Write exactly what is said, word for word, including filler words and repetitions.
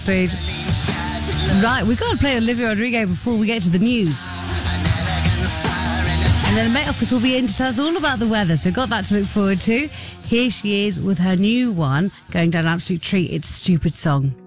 Street. Right, we've got to play Olivia Rodrigo before we get to the news. And then the Met Office will be in to tell us all about the weather, so got that to look forward to. Here she is with her new one, going down an absolute treat. It's Stupid Song.